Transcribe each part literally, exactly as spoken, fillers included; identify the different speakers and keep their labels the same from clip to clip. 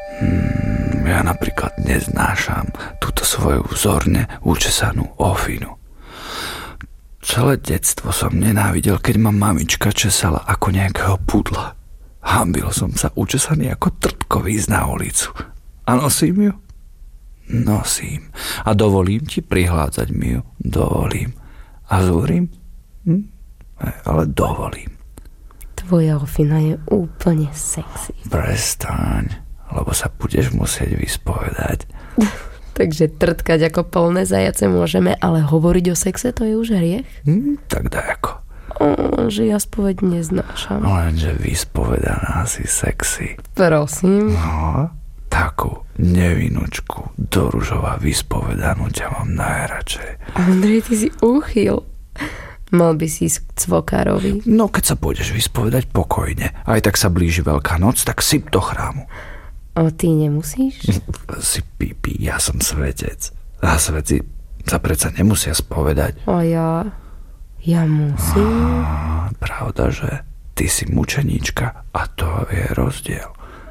Speaker 1: Hmm, ja napríklad neznášam túto svoju vzorne učesanú ofinu. Celé detstvo som nenávidel, keď ma mamička česala ako nejakého pudla. Hanbil som sa učesaný ako trpkový na ulicu. A nosím ju? Nosím. A dovolím ti prihládzať mi ju? Dovolím. A zúrim? Hm? Ale dovolím.
Speaker 2: Tvoja ofina je úplne sexy.
Speaker 1: Prestaň, lebo sa budeš musieť vyspovedať.
Speaker 2: Takže trtkať ako polné zajace môžeme, ale hovoriť o sexe to je už hriech?
Speaker 1: Hm, tak dajako.
Speaker 2: O, že ja spoveď neznášam.
Speaker 1: Lenže vyspovedaná si sexy.
Speaker 2: Prosím.
Speaker 1: No, takú nevinučku do ružova vyspovedanú ťa mám najradšej.
Speaker 2: Andrej, ty si úchyl. Mal by si ísť k cvokárovi.
Speaker 1: No, keď sa pôjdeš vyspovedať pokojne. Aj tak sa blíži Veľká noc, tak syp do chrámu.
Speaker 2: A ty nemusíš?
Speaker 1: Si pipi, ja som svetec. A sveci sa predsa nemusia spovedať.
Speaker 2: A ja... Ja musím.
Speaker 1: A, pravda, že ty si mučeníčka a to je rozdiel.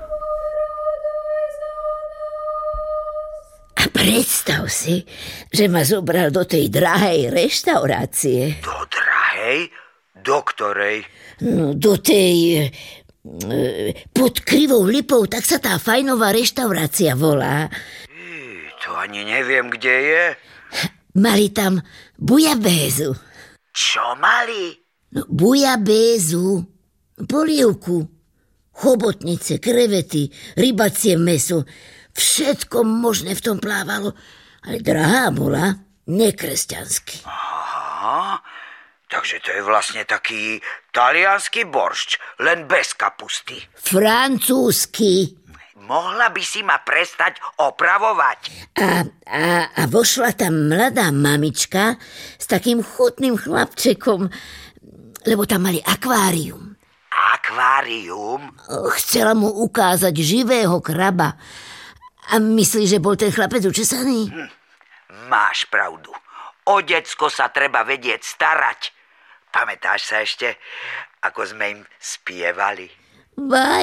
Speaker 3: A predstav si, že ma zobral do tej drahej reštaurácie.
Speaker 4: Do drahej? Do ktorej?
Speaker 3: No, do tej... Pod Krivou lipou, tak sa tá fajnová reštaurácia volá.
Speaker 4: Í, to ani neviem, kde je.
Speaker 3: Mali tam bujabézu.
Speaker 4: Čo mali?
Speaker 3: No, bujabézu, polievku, chobotnice, krevety, rybacie mäso. Všetko možné v tom plávalo, ale drahá bola, nekresťansky.
Speaker 4: Aha, takže to je vlastne taký taliansky boršč, len bez kapusty.
Speaker 3: Francúzsky.
Speaker 4: Mohla by si ma prestať opravovať.
Speaker 3: A, a, a vošla tam mladá mamička s takým chutným chlapčekom, lebo tam mali akvárium.
Speaker 4: Akvárium?
Speaker 3: Chcela mu ukázať živého kraba. A myslíš, že bol ten chlapec učesaný?
Speaker 4: Hm, máš pravdu. O decko sa treba vedieť starať. Pamätáš sa ešte, ako sme im spievali?
Speaker 3: Vaj,